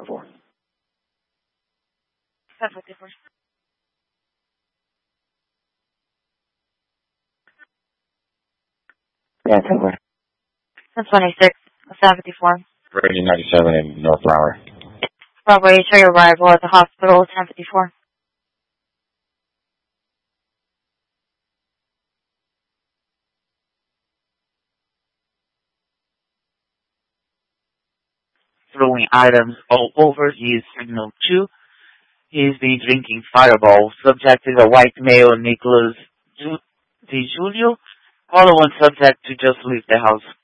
for? 74. Yeah, take away. 26, 74. Rating 97 in North Flower. Bravo, show your arrival at the hospital, 1054. Throwing items all over. He is signal 2. He's been drinking Fireball. Subject is a white male, Nicholas Di Giulio. Follow one subject to just leave the house.